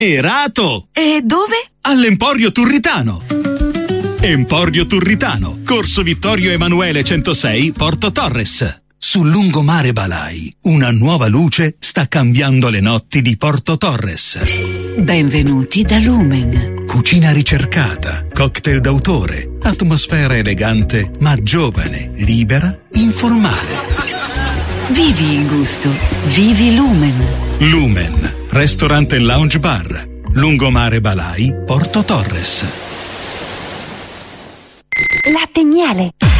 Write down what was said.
Erato! E dove? All'Emporio Turritano. Emporio Turritano, Corso Vittorio Emanuele 106, Porto Torres. Sul lungomare Balai, una nuova luce sta cambiando le notti di Porto Torres. Benvenuti da Lumen. Cucina ricercata, cocktail d'autore, atmosfera elegante ma giovane, libera, informale. Vivi il gusto, vivi Lumen. Lumen, ristorante e lounge bar, lungomare Balai, Porto Torres. Latte e miele.